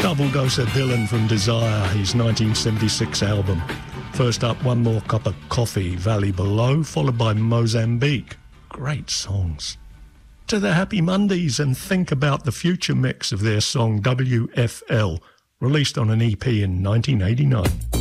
Double dose of Dylan from Desire, his 1976 album. First up, One More Cup of Coffee, Valley Below, followed by Mozambique. Great songs. To the Happy Mondays, and think about the future mix of their song WFL, released on an EP in 1989.